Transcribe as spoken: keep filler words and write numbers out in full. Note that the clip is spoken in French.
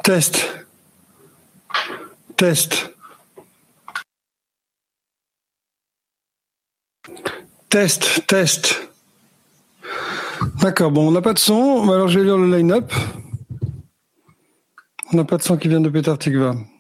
Test. Test. Test, test. D'accord, bon, on n'a pas de son. Alors, je vais lire le line-up. On n'a pas de son qui vient de Petar Tikva.